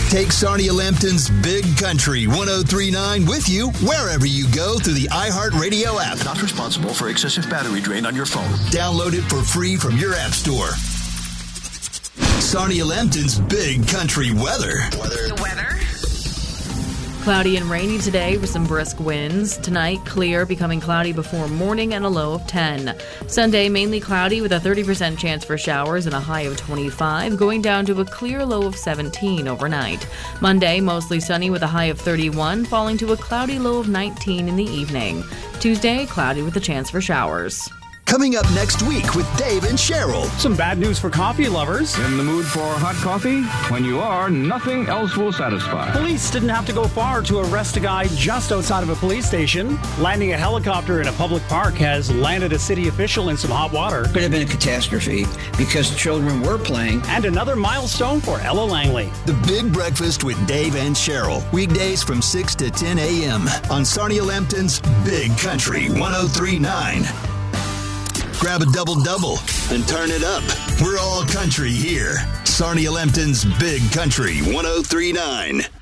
Take Sarnia Lambton's Big Country 1039 with you wherever you go through the iHeartRadio app. Not responsible for excessive battery drain on your phone. Download it for free from your app store. Sarnia Lambton's Big Country weather. The weather? Cloudy and rainy today with some brisk winds. Tonight, clear, becoming cloudy before morning and a low of 10. Sunday, mainly cloudy with a 30% chance for showers and a high of 25, going down to a clear low of 17 overnight. Monday, mostly sunny with a high of 31, falling to a cloudy low of 19 in the evening. Tuesday, cloudy with a chance for showers. Coming up next week with Dave and Cheryl. Some bad news for coffee lovers. In the mood for hot coffee? When you are, nothing else will satisfy. Police didn't have to go far to arrest a guy just outside of a police station. Landing a helicopter in a public park has landed a city official in some hot water. Could have been a catastrophe because children were playing. And another milestone for Ella Langley. The Big Breakfast with Dave and Cheryl. Weekdays from 6 to 10 a.m. on Sarnia Lambton's Big Country 1039. Grab a double-double and turn it up. We're all country here. Sarnia Lambton's Big Country 1039.